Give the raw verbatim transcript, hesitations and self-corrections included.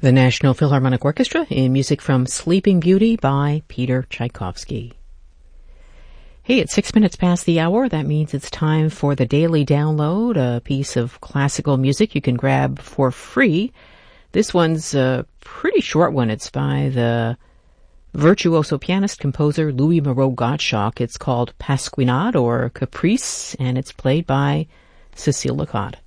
The National Philharmonic Orchestra in music from Sleeping Beauty by Peter Tchaikovsky. Hey, it's six minutes past the hour. That means it's time for the Daily Download, a piece of classical music you can grab for free. This one's a pretty short one. It's by the virtuoso pianist composer Louis Moreau Gottschalk. It's called Pasquinade or Caprice, and it's played by Cécile Lecotte.